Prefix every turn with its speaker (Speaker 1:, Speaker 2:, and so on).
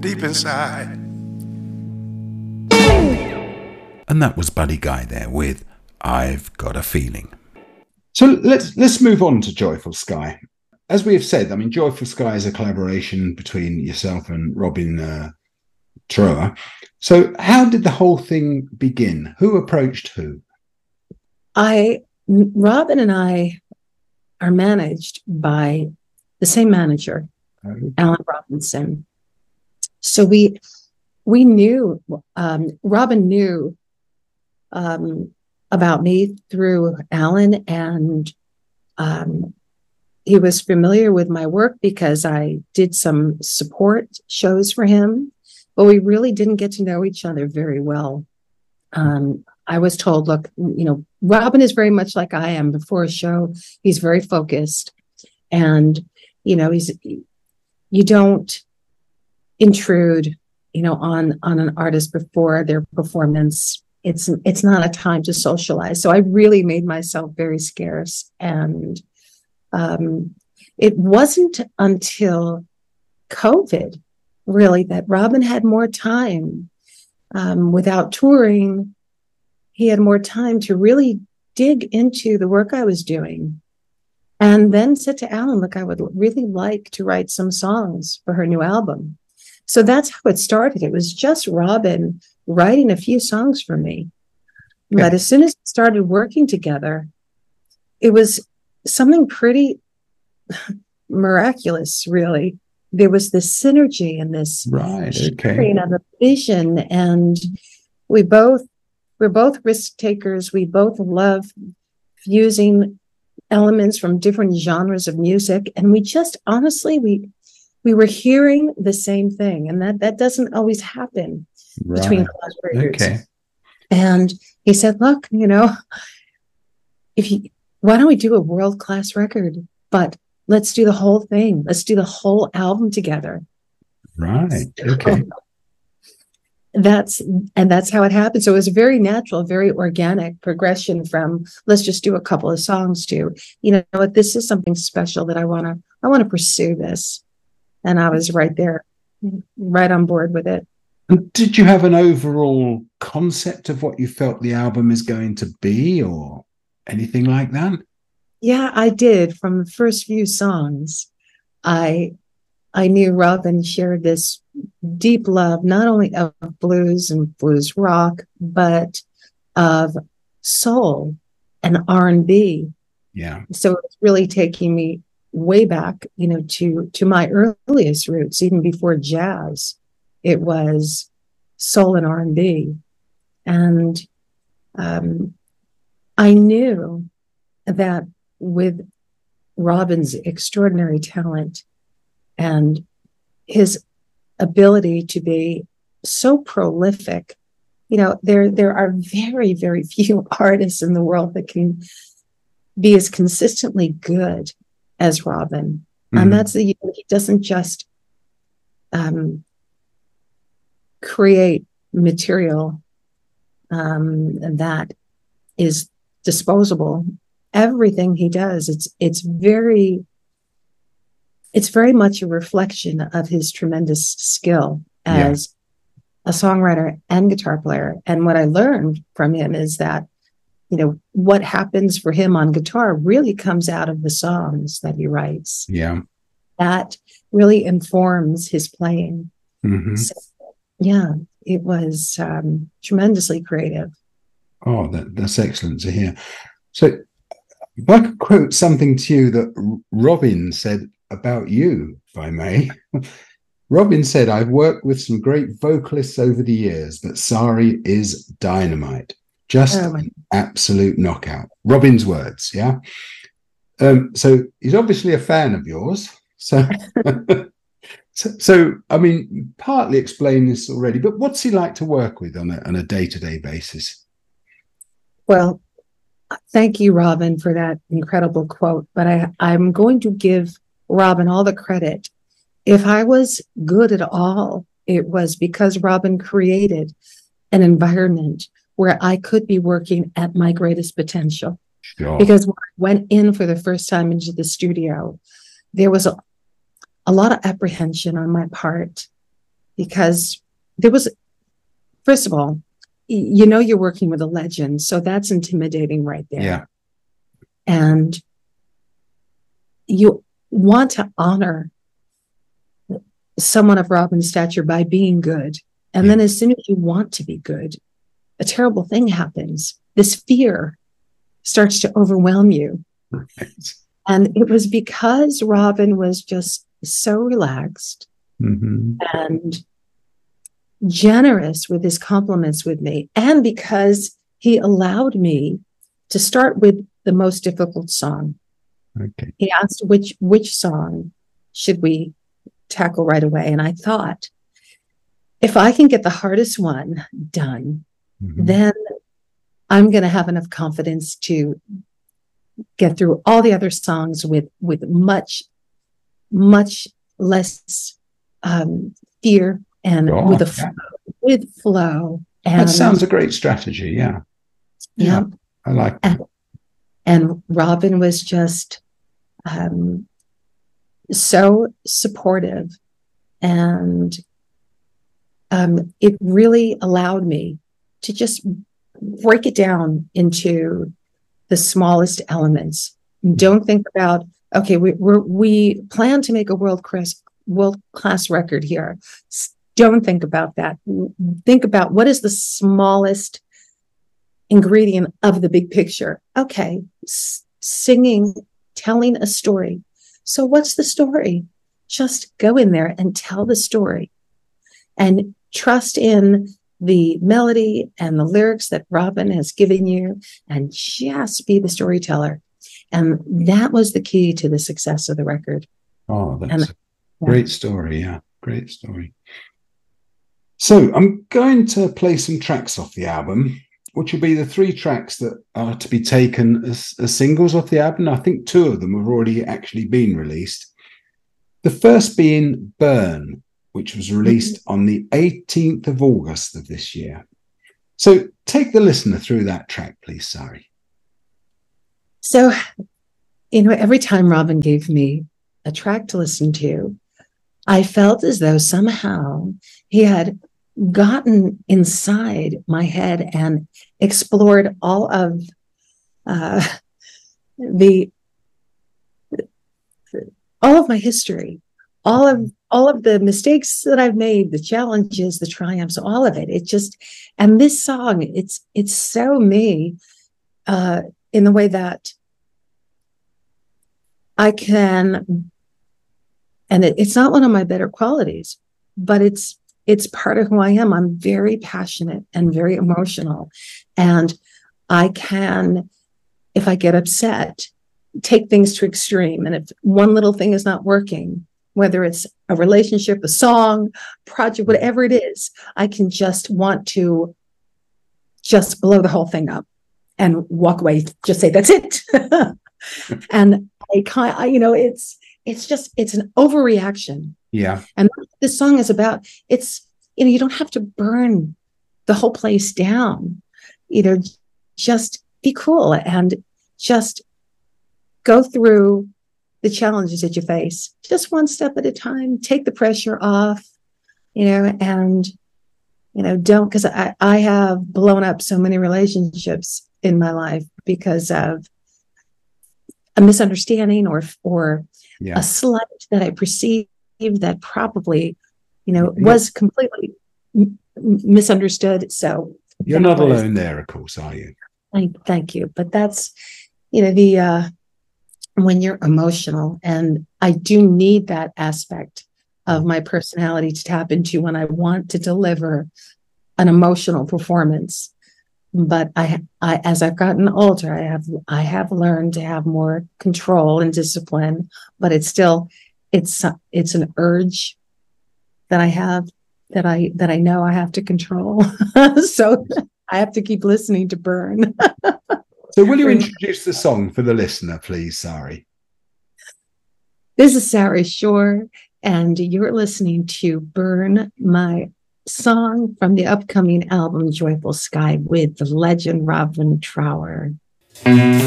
Speaker 1: deep inside.
Speaker 2: And that was Buddy Guy there with I've Got a Feeling.
Speaker 3: So let's move on to Joyful Sky. As we have said, I mean, Joyful Sky is a collaboration between yourself and Robin Trower. So how did the whole thing begin? Who approached who?
Speaker 4: Robin and I are managed by the same manager, Alan Robinson. So we knew, Robin knew about me through Alan, and he was familiar with my work because I did some support shows for him, but we really didn't get to know each other very well. I was told, look, Robin is very much like I am. Before a show, he's very focused, and you don't intrude, on an artist before their performance. It's not a time to socialize. So I really made myself very scarce, and it wasn't until COVID, really, that Robin had more time without touring. He had more time to really dig into the work I was doing, and then said to Alan, look, I would really like to write some songs for her new album. So that's how it started. It was just Robin writing a few songs for me. Okay. But as soon as we started working together, it was something pretty miraculous, really. There was this synergy and this sharing of a vision, and we're both risk takers. We both love fusing elements from different genres of music, and we just honestly we were hearing the same thing, and that doesn't always happen between collaborators. Okay. And he said, look, why don't we do a world-class record, but let's do the whole thing. Let's do the whole album together.
Speaker 3: Right. Okay.
Speaker 4: That's how it happened. So it was a very natural, very organic progression from let's just do a couple of songs to, what, this is something special that I want to pursue this. And I was right there, right on board with it.
Speaker 3: And did you have an overall concept of what you felt the album is going to be or anything like that?
Speaker 4: Yeah, I did. From the first few songs, I knew Robin shared this deep love, not only of blues and blues rock, but of soul and R&B.
Speaker 3: Yeah.
Speaker 4: So it's really taking me way back, to my earliest roots, even before jazz. It was soul and R&B. And I knew that with Robin's extraordinary talent and his ability to be so prolific, there are very, very few artists in the world that can be as consistently good as Robin. Mm-hmm. And that's he doesn't just create material that is disposable. Everything he does, it's very much a reflection of his tremendous skill as a songwriter and guitar player. And what I learned from him is that, what happens for him on guitar really comes out of the songs that he writes.
Speaker 3: Yeah.
Speaker 4: That really informs his playing.
Speaker 3: Mm-hmm.
Speaker 4: So, it was tremendously creative.
Speaker 3: Oh, that's excellent to hear. So if I could quote something to you that Robin said about you, if I may. Robin said, I've worked with some great vocalists over the years, but Sari is dynamite. Just an absolute knockout. Robin's words, yeah? So he's obviously a fan of yours. So, I mean, you partly explained this already, but what's he like to work with on a day-to-day basis?
Speaker 4: Well, thank you, Robin, for that incredible quote. But I'm going to give Robin all the credit. If I was good at all, it was because Robin created an environment where I could be working at my greatest potential.
Speaker 3: Sure.
Speaker 4: Because when I went in for the first time into the studio, there was a lot of apprehension on my part. because there was, first of all, you're working with a legend, so that's intimidating right there.
Speaker 3: Yeah.
Speaker 4: And you want to honor someone of Robin's stature by being good. And then as soon as you want to be good, a terrible thing happens. This fear starts to overwhelm you.
Speaker 3: Right.
Speaker 4: And it was because Robin was just so relaxed and generous with his compliments with me. And because he allowed me to start with the most difficult song.
Speaker 3: Okay.
Speaker 4: He asked which song should we tackle right away. And I thought, if I can get the hardest one done, then I'm going to have enough confidence to get through all the other songs with much less fear and with flow. And
Speaker 3: that sounds a great strategy. Yeah. I like that.
Speaker 4: And Robin was just so supportive, and it really allowed me to just break it down into the smallest elements. Don't think about, okay, we plan to make a world-class record here. Don't think about that. Think about what is the smallest ingredient of the big picture. Okay, singing, telling a story. So what's the story? Just go in there and tell the story, and trust in the melody and the lyrics that Robin has given you, and just be the storyteller. And that was the key to the success of the record.
Speaker 3: Oh, that's a great story. Yeah, great story. So I'm going to play some tracks off the album, which will be the 3 tracks that are to be taken as singles off the album. I think 2 of them have already actually been released. The first being Burn, which was released on the 18th of August of this year. So take the listener through that track, please, Sari.
Speaker 4: So, every time Robin gave me a track to listen to, I felt as though somehow he had gotten inside my head and explored all of my history, all of the mistakes that I've made, the challenges, the triumphs, all of it. And this song, it's so me in the way that I can, and it's not one of my better qualities, but it's part of who I am. I'm very passionate and very emotional. And I can, if I get upset, take things to extreme. And if one little thing is not working, whether it's a relationship, a song, project, whatever it is, I can just want to just blow the whole thing up and walk away, just say, that's it. And it's an overreaction.
Speaker 3: Yeah.
Speaker 4: And this song is about, you don't have to burn the whole place down, just be cool and just go through the challenges that you face, just one step at a time, take the pressure off, and, don't, because I have blown up so many relationships in my life because of a misunderstanding or a slight that I perceived that probably, was completely misunderstood. So
Speaker 3: you're not alone there, of course, are you?
Speaker 4: Thank you. But that's, when you're emotional, and I do need that aspect of my personality to tap into when I want to deliver an emotional performance. But I as I've gotten older, I have learned to have more control and discipline, but it's an urge that I have that I know I have to control. So I have to keep listening to Burn.
Speaker 3: So will you introduce the song for the listener, please, Sari?
Speaker 4: This is Sari Shore, and you're listening to Burn, my song from the upcoming album Joyful Sky with the legend Robin Trower.